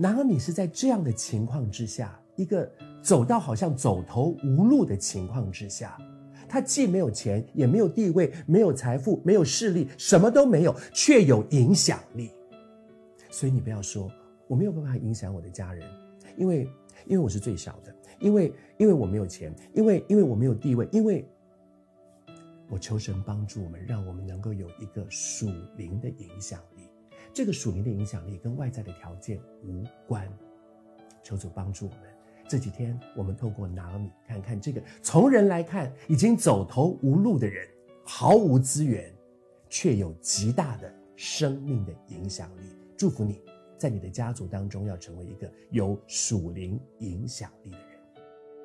然而你是在这样的情况之下，一个走到好像走投无路的情况之下，他既没有钱，也没有地位，没有财富，没有势力，什么都没有，却有影响力。所以你不要说我没有办法影响我的家人，因为我是最小的，因为我没有钱，因为我没有地位，因为我求神帮助我们，让我们能够有一个属灵的影响力。这个属灵的影响力跟外在的条件无关，求主帮助我们。这几天我们透过拿俄米看看这个从人来看已经走投无路的人，毫无资源，却有极大的生命的影响力。祝福你在你的家族当中要成为一个有属灵影响力的人。